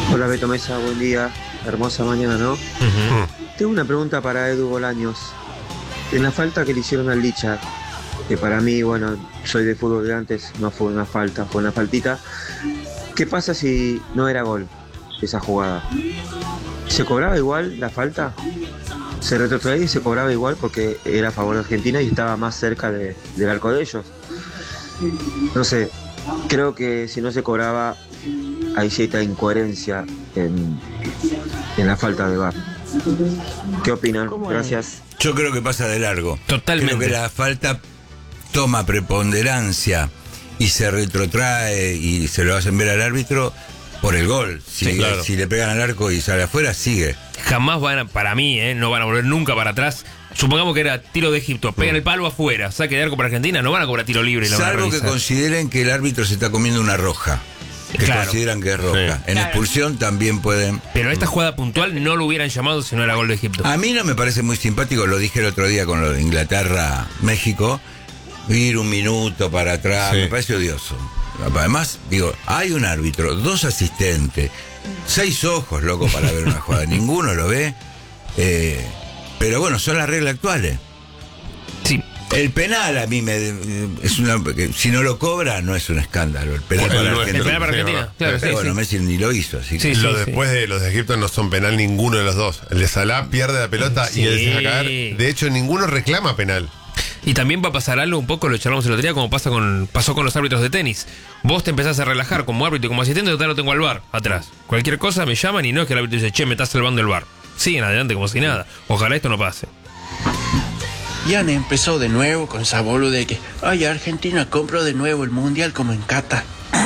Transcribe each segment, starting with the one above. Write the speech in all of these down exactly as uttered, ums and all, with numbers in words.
Hola Beto Mesa, buen día, hermosa mañana, ¿no? Uh-huh. Tengo una pregunta para Edu Bolaños. En la falta que le hicieron al Licha, que para mí, bueno, soy de fútbol de antes, no fue una falta, fue una faltita. ¿Qué pasa si no era gol esa jugada? ¿Se cobraba igual la falta? Se retrotraía y se cobraba igual porque era a favor de Argentina y estaba más cerca de, del arco de ellos. No sé, creo que si no se cobraba hay cierta incoherencia en, en la falta de V A R. ¿Qué opinan? Gracias. Yo creo que pasa de largo. Totalmente. Creo que la falta toma preponderancia y se retrotrae y se lo hacen ver al árbitro por el gol. Si, Sí, claro. si le pegan al arco y sale afuera, sigue. Jamás van a, para mí, eh, no van a volver nunca para atrás. Supongamos que era tiro de Egipto, pegan el palo afuera, saque de arco para Argentina, no van a cobrar tiro libre. Y lo van a Salvo que revisar. consideren que el árbitro se está comiendo una roja. Que Claro. consideran que es roja. Sí. En Claro. expulsión también pueden. Pero esta jugada puntual no lo hubieran llamado si no era gol de Egipto. A mí no me parece muy simpático, lo dije el otro día con lo de Inglaterra-México, ir un minuto para atrás, Sí. me parece odioso. Además, digo, hay un árbitro, dos asistentes, seis ojos, loco, para ver una jugada, ninguno lo ve, eh, pero bueno, son las reglas actuales. Sí. El penal a mí me es una que si no lo cobra no es un escándalo. El penal Bueno, para no es- Argentina. El penal para Sí, Argentina, verdad. claro, Pero sí, bueno, sí. Messi ni lo hizo, así Sí, que. sí. Lo después de los de Egipto no son penal ninguno de los dos. El de Salah pierde la pelota Sí. y él se deja caer. De hecho, ninguno reclama penal. Y también va a pasar algo, un poco lo charlamos el otro día, como pasa con, pasó con los árbitros de tenis. Vos te empezás a relajar como árbitro y como asistente, total lo tengo al bar atrás. Cualquier cosa me llaman y no es que el árbitro dice, che, me estás salvando el bar. Siguen adelante como si nada. Ojalá esto no pase. Jan empezó de nuevo con esa bolu de que, ay, Argentina compró de nuevo el mundial como en Qatar.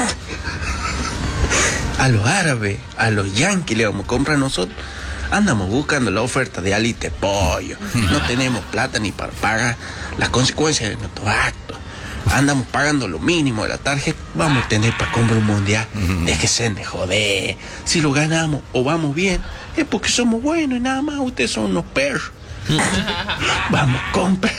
A los árabes, a los yanquis le vamos a comprar nosotros. Andamos buscando la oferta de alite pollo. No tenemos plata ni para pagar las consecuencias de nuestros actos. Andamos pagando lo mínimo de la tarjeta. Vamos a tener para comprar un mundial. Déjense de joder. Si lo ganamos o vamos bien, es porque somos buenos y nada más. Ustedes son unos perros. Vamos, compra.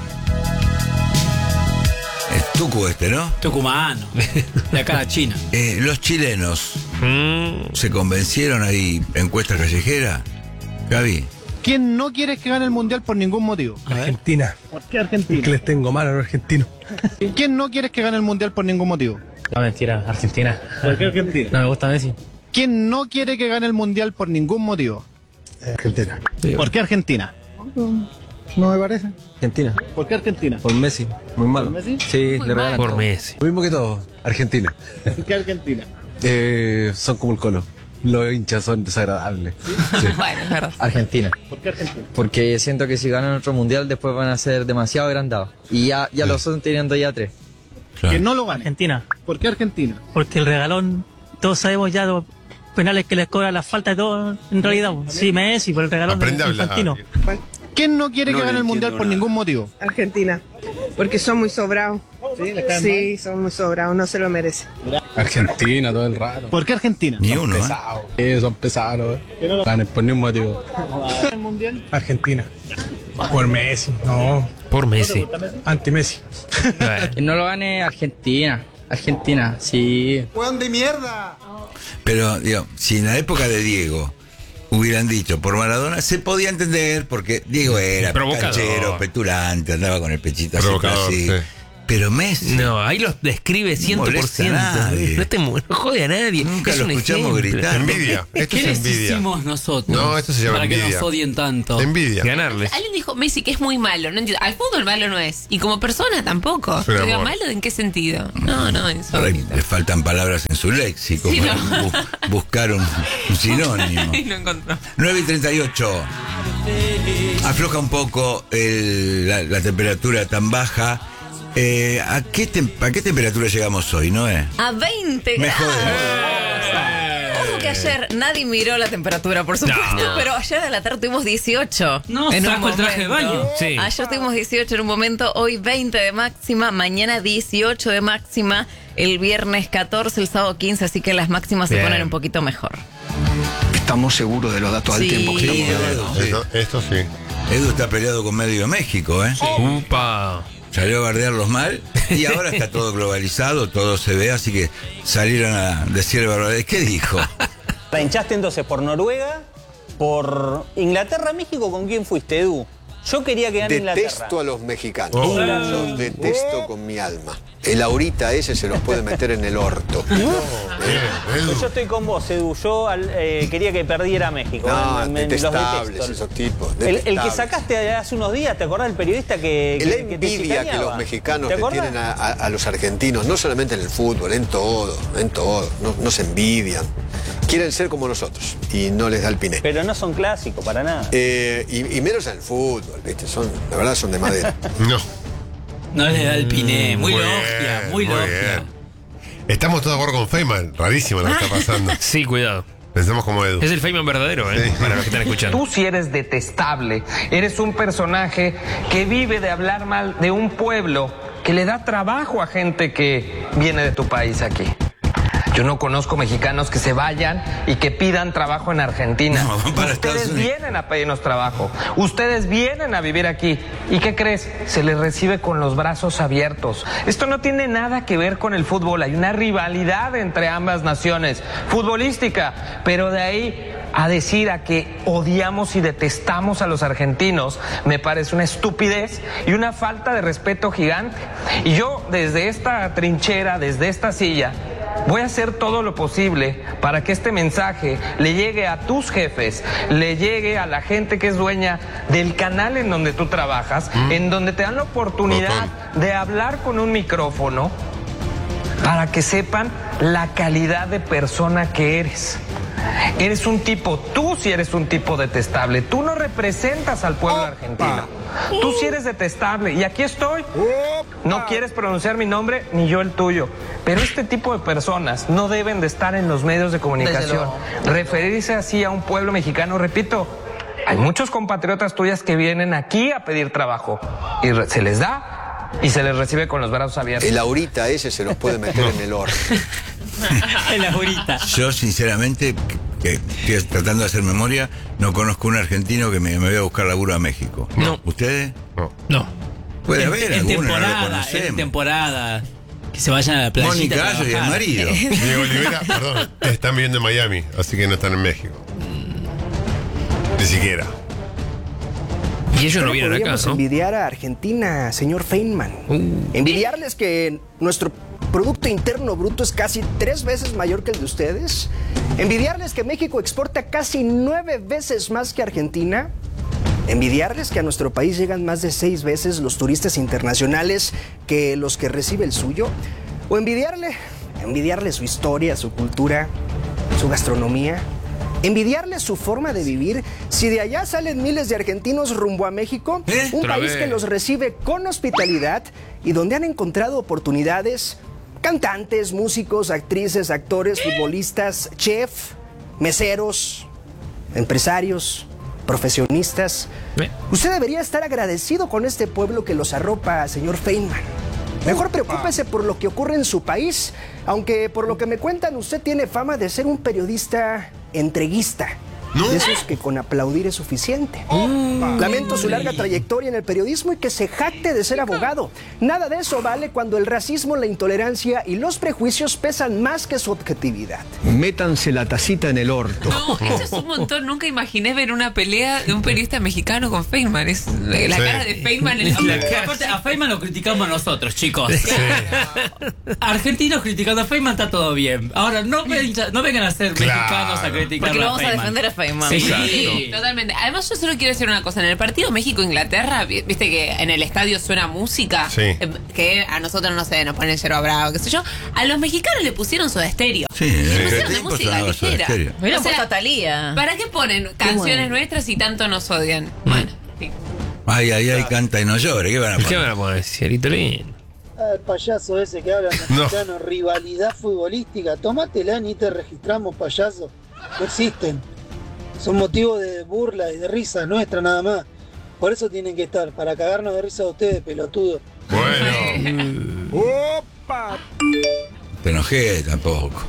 Es Tucu este, ¿no? Tucumano, de acá a China. Eh, los chilenos Mm, se convencieron ahí, encuesta callejera. Gaby. ¿Quién no quiere que gane el mundial por ningún motivo? Argentina. ¿Por qué Argentina? Que les tengo mal a los argentinos. ¿Quién no quiere que gane el mundial por ningún motivo? No, mentira, Argentina. ¿Por qué Argentina? No me gusta Messi. ¿Quién no quiere que gane el mundial por ningún motivo? Argentina. ¿Por qué Argentina? No me parece. Argentina. ¿Por qué Argentina? Por Messi. Muy malo. ¿Por Messi? Sí, le regalan por todo. Messi. Lo mismo que todo. Argentina. ¿Por qué Argentina? Eh, son como el Colo. Los hinchas son desagradables. Sí. Bueno, es verdad. Argentina. ¿Por qué Argentina? Porque siento que si ganan otro mundial después van a ser demasiado agrandados. Y ya, ya lo son teniendo ya tres. Que no lo gane. Argentina, ¿Por qué Argentina? porque el regalón, todos sabemos ya los penales que les cobra la falta de todo, en realidad. Sí, Messi, por el regalón Aprende a de hablar. Infantino. ¿Quién no quiere No que le gane el mundial entiendo por nada. ningún motivo? Argentina, porque son muy sobrados. ¿Sí? ¿Les caen Sí, son muy sobrados, no se lo merecen. Argentina, todo el rato. mal? ¿Por qué Argentina? Ni uno, ¿eh? Pesados. Eh, son pesados. ¿Que no lo Ganen por ningún motivo. gane el mundial? Argentina. Por Messi. No. Por Messi. Anti-Messi. Bueno. Que no lo gane Argentina. Argentina, sí. Pero, digo, si en la época de Diego hubieran dicho por Maradona, se podía entender porque Diego era Provocador. canchero, petulante, andaba con el pechito así, Provocador, así. sí. Pero Messi, No, ahí los describe cien por molesta ciento. a nadie. No te mu- no jode a nadie. Nunca Es lo un escuchamos ejemplo. gritar. Envidia. Esto ¿Qué es les envidia. hicimos nosotros? No, esto se llama para que envidia. nos odien tanto. Envidia. Ganarles. Alguien dijo Messi que es muy malo, no entiendo. Al fútbol malo no es. Y como persona tampoco. Es un Pero amor. malo en qué sentido. No, no, eso. ahora le faltan palabras en su léxico Sí, para no. bu- buscar un, un sinónimo. Y no encontró. nueve y treinta y ocho. Afloja un poco el- la, la temperatura tan baja. Eh, ¿a, qué tem- ¿A qué temperatura llegamos hoy, Noé? A veinte Me grados. jode. Ojo que ayer nadie miró la temperatura, por supuesto, No. pero ayer a la tarde tuvimos dieciocho. No, en un trajo el traje de momento. baño. Sí. Ayer tuvimos dieciocho en un momento, hoy veinte de máxima, mañana dieciocho de máxima, el viernes catorce, el sábado quince, así que las máximas Bien. se ponen un poquito mejor. Estamos seguros de los datos Sí. al tiempo que estamos hablando. Esto, esto sí. Edu está peleado con medio México, ¿eh? Upa. Salió a bardearlos mal y ahora está todo globalizado, todo se ve, así que salieron a decir barbaridades. ¿Qué dijo? ¿La hinchaste entonces por Noruega, por Inglaterra, México? ¿Con quién fuiste, Edu? Yo quería que gane Inglaterra. Detesto a los mexicanos. Oh. Los detesto con mi alma. El Aurita ese se los puede meter en el orto. Pues yo estoy con vos, Edu. Yo eh, quería que perdiera México. No, me, me, detestables los esos tipos. El, el que sacaste hace unos días, ¿te acordás del periodista que, que, La que te envidia que chicaneaba? los mexicanos ¿Te le acordás? tienen a, a- a los argentinos, no solamente en el fútbol, en todo, en todo. No, no se envidian. Quieren ser como nosotros y no les da el piné. Pero no son clásicos, para nada. Eh, y, y menos en el fútbol, ¿viste? Son, la verdad son de madera. No. No le da el piné, muy, Muy logia, bien, muy muy logia. bien. Estamos todos de acuerdo con Feynman. Rarísimo lo que está pasando. Sí, cuidado. Pensamos como Edu. Es el Feynman verdadero, ¿eh? Sí. Para los que están escuchando. Tú sí eres detestable, eres un personaje que vive de hablar mal de un pueblo, que le da trabajo a gente que viene de tu país aquí. Yo no conozco mexicanos que se vayan y que pidan trabajo en Argentina. No, para Estados Ustedes Unidos. vienen a pedirnos trabajo. Ustedes vienen a vivir aquí. ¿Y qué crees? Se les recibe con los brazos abiertos. Esto no tiene nada que ver con el fútbol. Hay una rivalidad entre ambas naciones, futbolística. Pero de ahí a decir a que odiamos y detestamos a los argentinos, me parece una estupidez y una falta de respeto gigante. Y yo, desde esta trinchera, desde esta silla, voy a hacer todo lo posible para que este mensaje le llegue a tus jefes, le llegue a la gente que es dueña del canal en donde tú trabajas, mm. en donde te dan la oportunidad Botón. de hablar con un micrófono, para que sepan la calidad de persona que eres. Eres un tipo, tú sí eres un tipo detestable. Tú no representas al pueblo argentino. Tú sí eres detestable. Y aquí estoy. No quieres pronunciar mi nombre ni yo el tuyo. Pero este tipo de personas no deben de estar en los medios de comunicación. Referirse así a un pueblo mexicano, repito, hay muchos compatriotas tuyas que vienen aquí a pedir trabajo. Y se les da y se les recibe con los brazos abiertos. El Aurita ese se los puede meter en el orto. El Aurita. Yo, sinceramente, que estoy tratando de hacer memoria, no conozco un argentino que me, me vaya a buscar laburo a México. No. ¿Ustedes? No. No. Puede En- haber en alguno, no lo temporada, conocemos. en temporada. Que se vayan a la playita. Mónica a Gallo y el trabajar. marido. Diego Olivera, perdón, están viviendo en Miami, así que no están en México. Ni siquiera. Y ellos no vienen acá, podríamos ¿no? envidiar a Argentina, señor Feynman. Envidiarles que nuestro Producto Interno Bruto es casi tres veces mayor que el de ustedes. Envidiarles que México exporta casi nueve veces más que Argentina. Envidiarles que a nuestro país llegan más de seis veces los turistas internacionales que los que recibe el suyo. O envidiarle, envidiarle su historia, su cultura, su gastronomía. Envidiarles su forma de vivir. Si de allá salen miles de argentinos rumbo a México, ¿Eh? un Otra país vez. que los recibe con hospitalidad y donde han encontrado oportunidades cantantes, músicos, actrices, actores, futbolistas, chef, meseros, empresarios, profesionistas. ¿Eh? Usted debería estar agradecido con este pueblo que los arropa, señor Feynman. Mejor preocúpese por lo que ocurre en su país, aunque por lo que me cuentan usted tiene fama de ser un periodista entreguista. ¿No? De esos que con aplaudir es suficiente. Lamento su larga trayectoria en el periodismo y que se jacte de ser abogado. Nada de eso vale cuando el racismo, la intolerancia y los prejuicios pesan más que su objetividad. Métanse la tacita en el orto. No, eso es un montón. Nunca imaginé ver una pelea de un periodista mexicano con Feynman. Es la, la Sí. cara de Feynman en La la cara- Aparte, a Feynman lo criticamos nosotros, chicos. Argentinos criticando a Feynman está todo bien. Ahora, no, ven- no vengan a ser Claro. mexicanos a criticar Porque lo vamos a defender a Feynman. Sí, Sí, totalmente. Además, yo solo quiero decir una cosa. En el partido México-Inglaterra, vi- viste que en el estadio suena música. Sí. eh, Que a nosotros, no sé, nos ponen Yerba Bravo, qué sé yo. A los mexicanos le pusieron Soda Stereo. Sí, Le en pusieron ese de tiempo música sonaba Soda ligera. Stereo. Hubieran O sea, puesto a Thalía. ¿Para qué ponen canciones bueno. nuestras y tanto nos odian? Bueno, sí. Ay, ay, ay, canta y no llore. ¿Qué van a ¿Qué poner? van a poner? Cielito lindo. El payaso ese que habla No. mexicano, rivalidad futbolística. Tómatela, ni te registramos, payaso. No existen. Son motivos de burla y de risa nuestra nada más. Por eso tienen que estar, para cagarnos de risa a ustedes, pelotudo. Bueno. ¡Opa! Te enojé tampoco.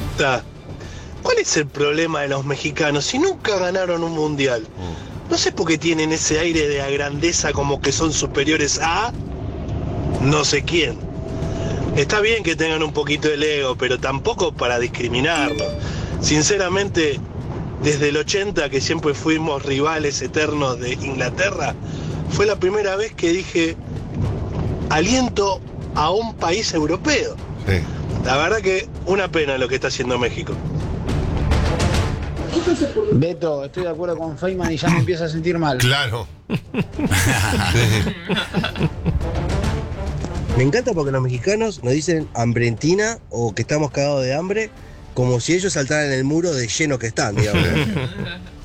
¿Cuál es el problema de los mexicanos si nunca ganaron un mundial? No sé por qué tienen ese aire de grandeza como que son superiores a no sé quién. Está bien que tengan un poquito de ego, pero tampoco para discriminarlos. sinceramente, desde el ochenta, que siempre fuimos rivales eternos de Inglaterra, fue la primera vez que dije, aliento a un país europeo. Sí. La verdad que una pena lo que está haciendo México. Beto, estoy de acuerdo con Feynman y ya me empiezo a sentir mal. Claro. Me encanta porque los mexicanos nos dicen hambrentina o que estamos cagados de hambre, como si ellos saltaran el muro de lleno que están, digamos.